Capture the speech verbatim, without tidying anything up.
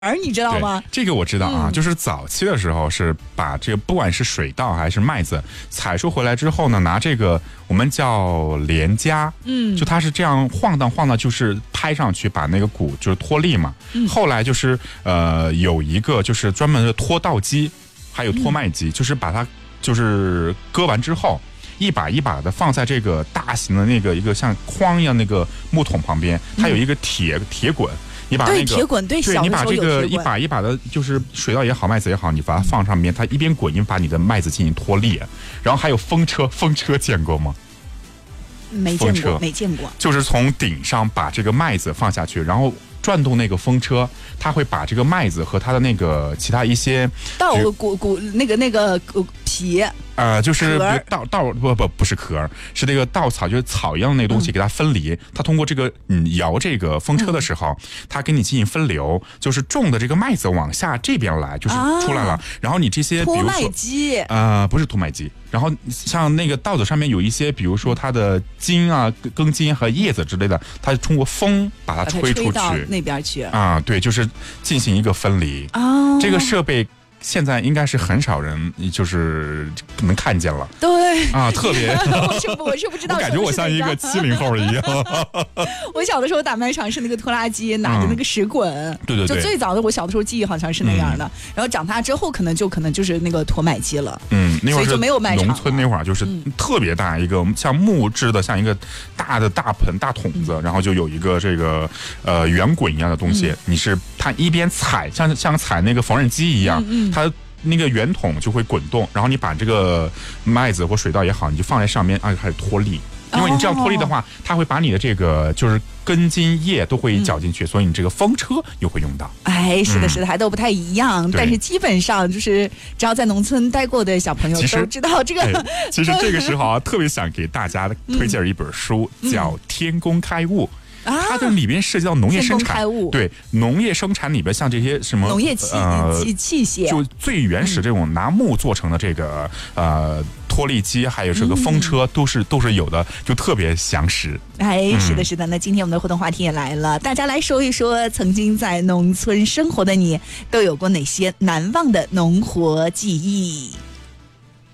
儿，你知道吗？ 这个我知道啊、嗯，就是早期的时候是把这个不管是水稻还是麦子采收回来之后呢，拿这个我们叫连夹，嗯，就它是这样晃荡晃荡，就是拍上去把那个谷就是脱粒嘛。嗯、后来就是呃有一个就是专门的脱稻机，还有脱麦机，嗯、就是把它就是割完之后。一把一把的放在这个大型的那个一个像筐一样那个木桶旁边，它有一个铁、嗯、铁滚，你把那个对铁滚对， 对你把这个一把一把的，就是水稻也好，麦子也好，你把它放上面，它一边滚一边把你的麦子进行脱粒。然后还有风车，风车见过吗？ 没见过，没见过。 就是从顶上把这个麦子放下去，然后转动那个风车，它会把这个麦子和它的那个其他一些稻谷谷那个那个皮。 呃，就是稻稻不不不是壳，是那个稻草，就是草一样的那个东西，给它分离。嗯、它通过这个嗯摇这个风车的时候，嗯、它给你进行分流，就是种的这个麦子往下这边来，就是出来了。啊、然后你这些脱麦机， 呃，不是脱麦机。然后像那个稻子上面有一些，比如说它的茎啊、根茎和叶子之类的，它通过风把它吹出去， 到那边去啊，对，就是进行一个分离。哦，这个设备。现在应该是很少人就是能看见了， 对啊，特别我是我是不知道， 我感觉我像一个七零后一样。 我小的时候打麦场是那个拖拉机，拿着那个石滚，嗯、对对对，就最早的我小的时候记忆好像是那样的。嗯、然后长大之后可能就可能就是那个拖麦机了， 嗯，那会儿所以就没有麦场。 农村那会儿就是特别大一个像木质的，像一个大的大盆大桶子，嗯、然后就有一个这个呃圆滚一样的东西，嗯、你是它一边踩像像踩那个缝纫机一样，嗯嗯它那个圆筒就会滚动，然后你把这个麦子或水稻也好，你就放在上面，啊，开始脱粒。因为你这样脱粒的话，它会把你的这个就是根茎叶都会搅进去，嗯、所以你这个风车又会用到。 哎，是的，是的，还都不太一样，嗯、但是基本上就是只要在农村待过的小朋友都知道这个。 其实这个时候啊，特别想给大家推荐一本书，嗯、叫《天工开物》。它的里边涉及到农业生产，对农业生产里边像这些什么农业器呃器械， 就最原始这种拿木做成的这个呃脱粒机，还有这个风车，嗯、都是都是有的，就特别详实。 哎，是的，是的。嗯、那今天我们的互动话题也来了，大家来说一说，曾经在农村生活的你，都有过哪些难忘的农活记忆？